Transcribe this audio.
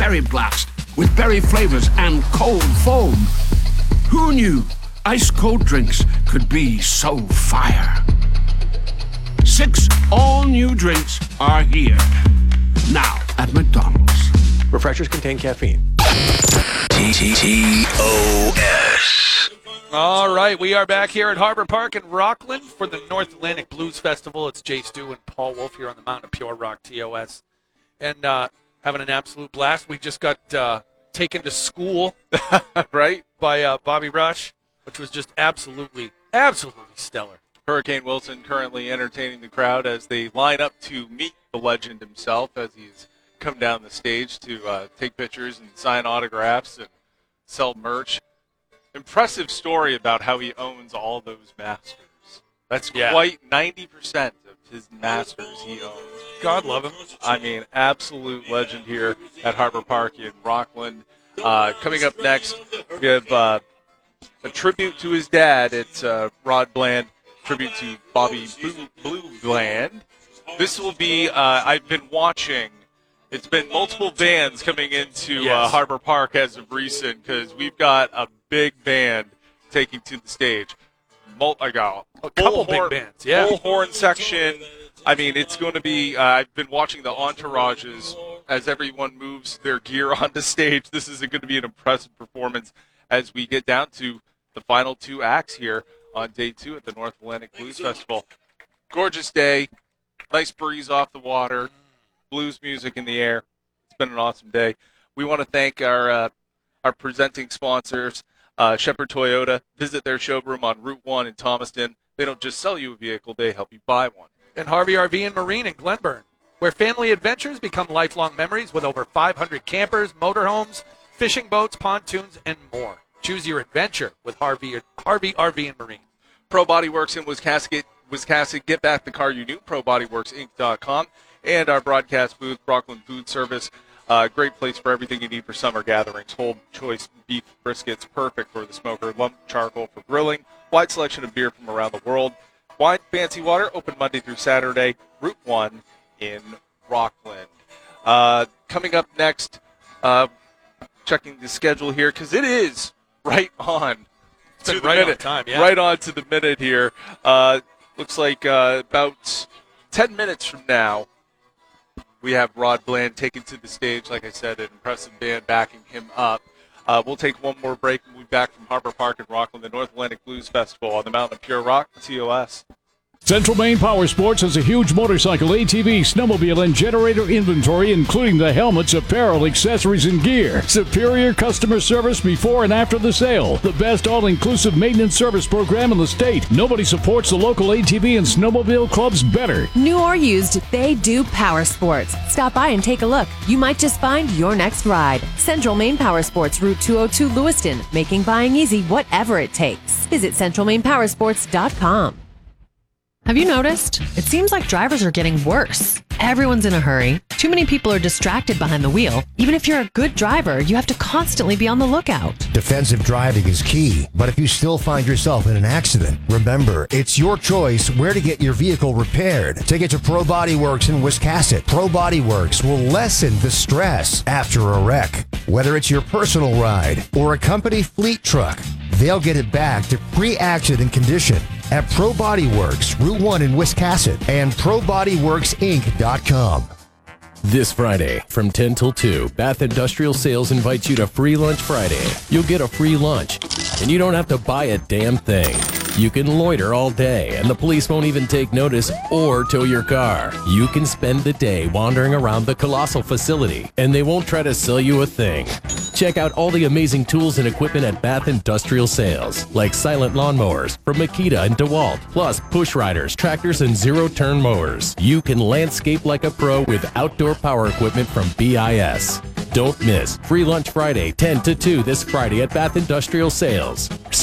Berry Blast with berry flavors and cold foam. Who knew ice-cold drinks could be so fire? 6 all-new drinks are here. Now at McDonald's. Refreshers contain caffeine. TTOS. All right, we are back here at Harbor Park in Rockland for the North Atlantic Blues Festival. It's Jay Stu and Paul Wolf here on the Mountain of Pure Rock, TOS. And having an absolute blast. We just got taken to school, right, by Bobby Rush, which was just absolutely stellar. Hurricane Wilson currently entertaining the crowd as they line up to meet the legend himself as he's come down the stage to take pictures and sign autographs and sell merch. Impressive story about how he owns all those masters. That's quite 90% of his masters he owns. God love him. I mean, absolute legend here at Harbor Park in Rockland. Coming up next, we have a tribute to his dad. It's Rod Bland, tribute to Bobby Blue Bland. This will be, I've been watching, it's been multiple bands coming into Harbor Park as of recent because we've got a big band taking to the stage. I got a couple big bands, full horn section. I mean, it's going to be, I've been watching the entourages as everyone moves their gear onto stage. This is going to be an impressive performance as we get down to the final 2 acts here on day 2 at the North Atlantic Blues Festival. Gorgeous day, nice breeze off the water, blues music in the air. It's been an awesome day. We want to thank our presenting sponsors, Shepherd Toyota. Visit their showroom on Route 1 in Thomaston. They don't just sell you a vehicle, they help you buy one. And Harvey RV and Marine in Glenburn, where family adventures become lifelong memories with over 500 campers, motorhomes, fishing boats, pontoons, and more. Choose your adventure with Harvey RV and Marine. Pro Body Works in Wiscasset. Get back the car you knew. ProBodyWorksInc.com. And our broadcast booth, Rockland Food Service. Great place for everything you need for summer gatherings. Whole choice beef briskets, perfect for the smoker. Lump charcoal for grilling. Wide selection of beer from around the world. Wine, Fancy Water, open Monday through Saturday. Route 1 in Rockland. Coming up next, checking the schedule here, because it is right on to the right minute. On time, yeah. Right on to the minute here. Looks like about 10 minutes from now, we have Rod Bland taken to the stage. Like I said, an impressive band backing him up. We'll take one more break and we'll be back from Harbor Park in Rockland, the North Atlantic Blues Festival on the Mountain of Pure Rock, TOS. Central Maine Power Sports has a huge motorcycle, ATV, snowmobile, and generator inventory, including the helmets, apparel, accessories, and gear. Superior customer service before and after the sale. The best all-inclusive maintenance service program in the state. Nobody supports the local ATV and snowmobile clubs better. New or used, they do power sports. Stop by and take a look. You might just find your next ride. Central Maine Power Sports, Route 202 Lewiston, making buying easy whatever it takes. Visit centralmainepowersports.com. Have you noticed? It seems like drivers are getting worse. Everyone's in a hurry. Too many people are distracted behind the wheel. Even if you're a good driver, you have to constantly be on the lookout. Defensive driving is key, but if you still find yourself in an accident, remember, it's your choice where to get your vehicle repaired. Take it to Pro Body Works in Wiscasset. Pro Body Works will lessen the stress after a wreck. Whether it's your personal ride or a company fleet truck, they'll get it back to pre-accident condition at Pro Body Works, Route 1 in Wiscasset, and ProBodyWorksInc.com. This Friday, from 10 till 2, Bath Industrial Sales invites you to Free Lunch Friday. You'll get a free lunch, and you don't have to buy a damn thing. You can loiter all day, and the police won't even take notice or tow your car. You can spend the day wandering around the colossal facility, and they won't try to sell you a thing. Check out all the amazing tools and equipment at Bath Industrial Sales, like silent lawnmowers from Makita and DeWalt, plus push riders, tractors, and zero-turn mowers. You can landscape like a pro with outdoor power equipment from BIS. Don't miss Free Lunch Friday, 10 to 2 this Friday at Bath Industrial Sales.